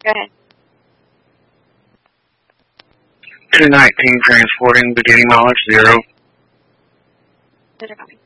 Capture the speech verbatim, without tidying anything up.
Go ahead. two nineteen transporting, beginning mileage zero. Better copy.